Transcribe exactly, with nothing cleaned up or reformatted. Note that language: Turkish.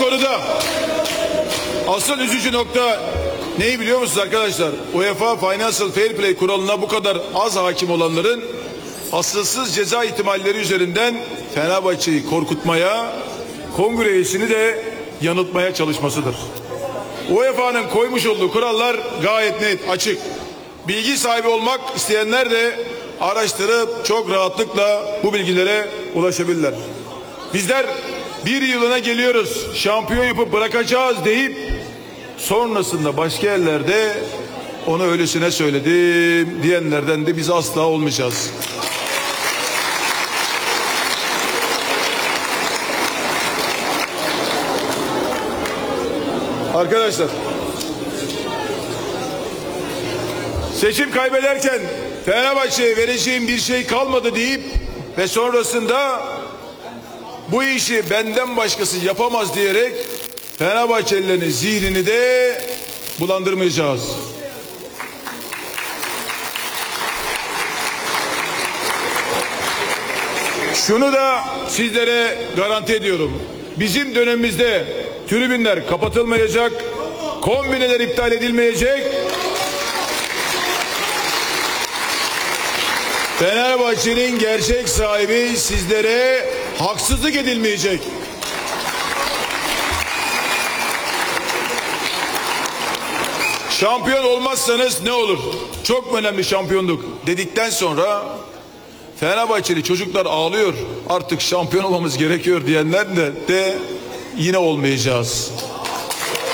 konuda asıl üzücü nokta neyi biliyor musunuz arkadaşlar? UEFA Financial Fair Play kuralına bu kadar az hakim olanların asılsız ceza ihtimalleri üzerinden Fenerbahçe'yi korkutmaya, kongre üyesini de yanıltmaya çalışmasıdır. U E F A'nın koymuş olduğu kurallar gayet net, açık. Bilgi sahibi olmak isteyenler de araştırıp çok rahatlıkla bu bilgilere ulaşabilirler. Bizler bir yılına geliyoruz, şampiyon yapıp bırakacağız deyip sonrasında başka yerlerde onu öylesine söyledim diyenlerden de biz asla olmayacağız. Arkadaşlar, seçim kaybederken Fenerbahçe'ye vereceğim bir şey kalmadı deyip ve sonrasında bu işi benden başkası yapamaz diyerek Fenerbahçelilerin zihnini de bulandırmayacağız. Şunu da sizlere garanti ediyorum. Bizim dönemimizde tribünler kapatılmayacak, kombineler iptal edilmeyecek. Fenerbahçe'nin gerçek sahibi sizlere haksızlık edilmeyecek. Şampiyon olmazsanız ne olur? Çok önemli şampiyonluk dedikten sonra Fenerbahçeli çocuklar ağlıyor. Artık şampiyon olmamız gerekiyor diyenler de, de yine olmayacağız.